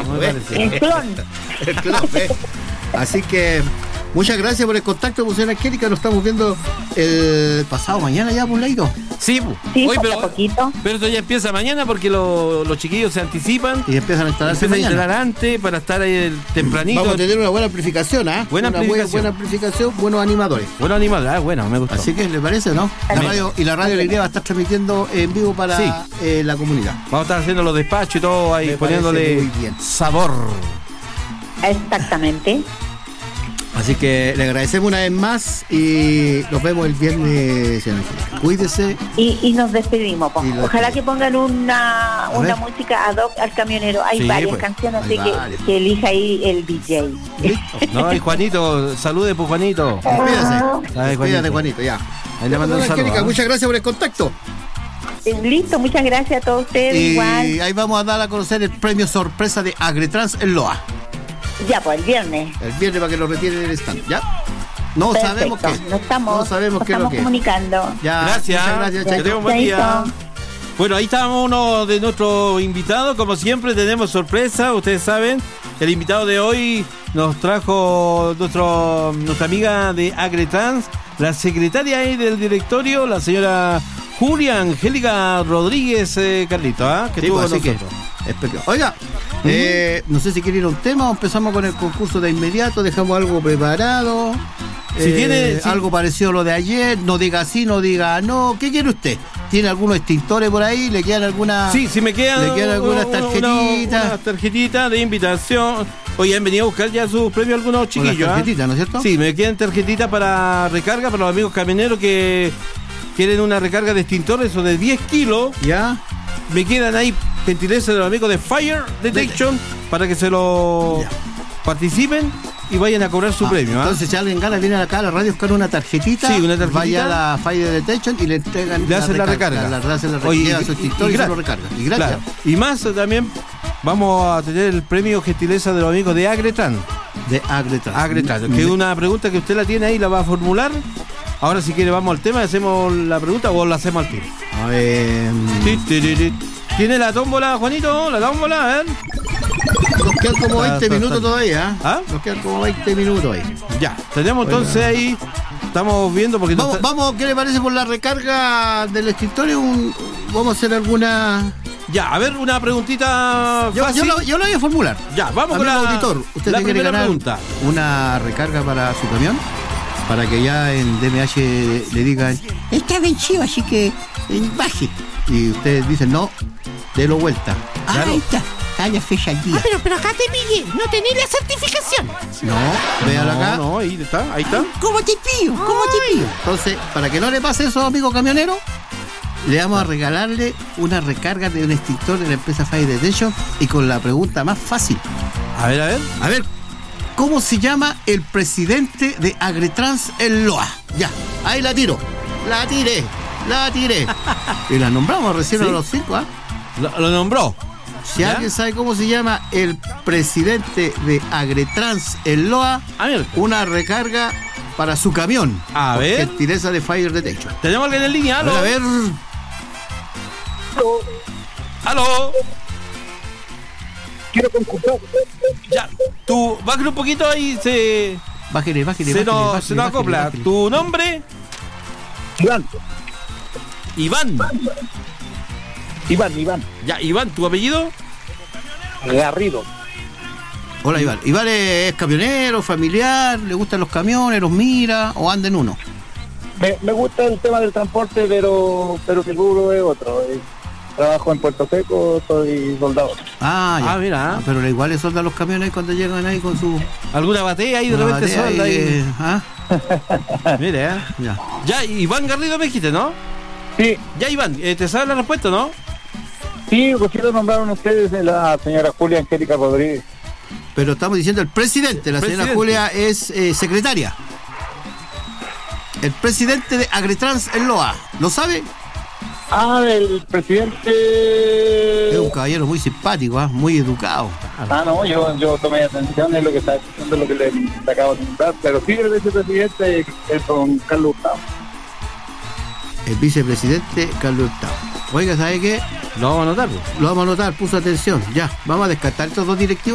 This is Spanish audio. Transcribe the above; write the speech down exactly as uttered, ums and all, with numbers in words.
me parece. El clon. El clon, ¿eh? Así que muchas gracias por el contacto, pues, señora Angélica. Nos estamos viendo el pasado mañana ya, por Leito. Sí, Sí, hoy, falta pero, poquito. pero esto ya empieza mañana porque lo, los chiquillos se anticipan. Y empiezan a instalarse Empiezan a mañana. instalar antes para estar ahí el tempranito. Vamos a tener una buena amplificación, ¿ah? ¿eh? Buena una amplificación. buena amplificación, buenos animadores. Bueno, animal, ah, bueno, me gustó. Así que, ¿le parece, no? La Me- radio, y la Radio Alegría va a estar transmitiendo en vivo para Sí. eh, la comunidad. Vamos a estar haciendo los despachos y todo ahí, Me poniéndole parece muy bien. sabor. Exactamente. Así que le agradecemos una vez más y nos vemos el viernes, señora Angélica. Cuídese. Y, y nos despedimos. po. Y lo Ojalá despedimos. que pongan una, A una ver. música ad hoc al camionero. Hay Sí, varias pues. canciones, Hay así que, varias. que elija ahí el D J. No, y Juanito, salude pues Juanito. Cuídese. Ay, Cuídate, Juanito. Juanito, ya. Ahí le mando un Señora saludo. Angélica, ¿ah? muchas gracias por el contacto. Eh, Listo, muchas gracias a todos ustedes. Y Igual. ahí vamos a dar a conocer el premio sorpresa de Agretrans en Loa. Ya, pues el viernes. El viernes para que lo retiren del stand, ¿ya? No Perfecto. sabemos qué. No estamos, no sabemos nos qué es lo estamos que es. comunicando. Ya, Gracias. muchas gracias, Que Chaito. tenga un buen día. Chaito. Bueno, ahí estábamos uno de nuestros invitados. Como siempre, tenemos sorpresa. Ustedes saben, el invitado de hoy nos trajo nuestro, nuestra amiga de Agretrans, la secretaria ahí del directorio, la señora Julia Angélica Rodríguez, eh, Carlito, ¿ah? que Sí, estuvo pues, con así que, nosotros. espe- Oiga, eh, no sé si quiere ir a un tema o empezamos con el concurso de inmediato, dejamos algo preparado. Si eh, tiene- si- algo parecido a lo de ayer, no diga sí, no diga no. ¿Qué quiere usted? ¿Tiene algunos extintores por ahí? ¿Le quedan alguna? Sí, si me quedan ¿Le quedan algunas una- una- tarjetitas? unas tarjetitas de invitación. Oye, han venido a buscar ya sus premios algunos Unas chiquillos. ¿ah? tarjetitas, ¿no es cierto? Sí, me quedan tarjetitas para recarga para los amigos camioneros que quieren una recarga de extintores o de diez kilos. ¿Ya? Me quedan ahí gentileza de los amigos de Fire Detection para que se lo Ya. participen y vayan a cobrar su Ah, premio. ¿ah? Entonces, si alguien gana, viene acá a la radio a buscar una tarjetita. Sí, una tarjetita. Vaya a la Fire Detection y le entregan. Le hacen la recarga. La, la, hacen la Oye, recarga. y- Lleva su y- extintor y y, se gratis. lo recarga. Y gracias. Claro. Y más eh, también vamos a tener el premio gentileza de los amigos de Agretran. De Agretrans. Agretran, que es una pregunta que usted la tiene ahí, la va a formular. Ahora si quiere vamos al tema, hacemos la pregunta o la hacemos al tiro. A ver. Ti, ti, ti, ti. ¿Tiene la tómbola, Juanito? La tómbola, a ver. Nos quedan como Está- veinte está- minutos está- todavía. ¿eh? ¿Ah? Nos quedan como veinte minutos ahí. Ya, tenemos entonces ahí, estamos viendo porque... Vamos, nos- vamos, ¿qué le parece por la recarga del escritorio? Un- vamos a hacer alguna. Ya, a ver, una preguntita Yo, yo, fácil. lo, yo lo voy a formular. Ya, vamos con Amigo la, auditor, ¿usted la te quiere primera ganar pregunta. una recarga para su camión? Para que ya en D M H le digan, está vencido, así que eh, baje. Y ustedes dicen, no, délo vuelta. Ah, Claro. ahí está, está la fecha al día. Ah, pero, pero acá te pillé, no tenés la certificación. No, véalo No, acá. no, ahí está, ahí está. ¿Cómo te pillo? ¿Cómo te pillo? Entonces, para que no le pase eso, amigo camionero, le vamos a regalarle una recarga de un extintor de la empresa Fire Detection y con la pregunta más fácil. A ver, a ver. A ver, ¿cómo se llama el presidente de Agretrans en Loa? Ya, ahí la tiro. La tiré, la tiré. Y la nombramos recién ¿Sí? a los cinco, ¿ah? Lo, lo nombró. Si ¿Ya? alguien sabe cómo se llama el presidente de Agretrans en Loa, A ver, una recarga para su camión. A Por ver. gentileza de Fire Detection. tenemos alguien en línea. A ¿Aló? ver, a ver. ¿Aló? Quiero concursar. Ya, tú, bájale un poquito ahí, se, Bájale, bájale, se, bájale, nos, bájale, se nos bájale, acopla. bájale. ¿Tu nombre? Iván, Iván. Iván, Iván. Ya, Iván, ¿tu apellido? Garrido. Hola, Iván. Iván es camionero, familiar, le gustan los camiones, los mira o anda en uno. Me, me gusta el tema del transporte, pero pero el rubro es otro. Eh, Trabajo en Puerto Seco, soy soldado. Ah, ya. Ah, mira. Ah, pero igual le soldan los camiones cuando llegan ahí con su. ¿Alguna batea ahí de una repente batea solda ahí, ahí? eh, ¿ah? Mire, ¿eh? Ya. Ya, Iván Garrido me dijiste, ¿no? Sí, Ya, Iván, eh, ¿te sabes la respuesta, no? sí, porque lo nombraron ustedes eh, la señora Julia Angélica Rodríguez. Pero estamos diciendo el presidente, la señora Presidente. Julia es eh, secretaria. El presidente de Agretrans en Loa, ¿lo sabe? Ah, el presidente... Es un caballero muy simpático, ¿ah? Muy educado. Ah, no, yo, yo tomé atención de lo que está diciendo, lo que le, le acabo de nombrar, pero sí, el vicepresidente es don Carlos Hurtado. El vicepresidente Carlos Hurtado. Oiga, ¿sabe qué? Lo vamos a anotar, pues. Lo vamos a anotar, puso atención. Ya, vamos a descartar estos dos directivos.